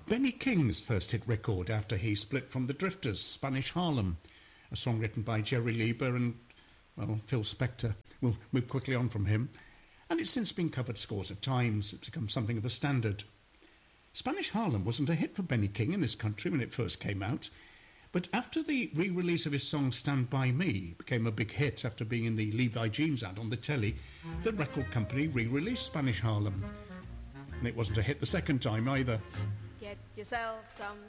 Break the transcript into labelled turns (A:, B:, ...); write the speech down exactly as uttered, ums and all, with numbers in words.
A: Benny King's first hit record after he split from the Drifters, Spanish Harlem, a song written by Jerry Lieber and, well, Phil Spector. We'll move quickly on from him. And it's since been covered scores of times. It's become something of a standard. Spanish Harlem wasn't a hit for Benny King in this country when it first came out, but after the re-release of his song Stand By Me became a big hit after being in the Levi Jeans ad on the telly, the record company re-released Spanish Harlem. And it wasn't a hit the second time either.
B: Get yourself some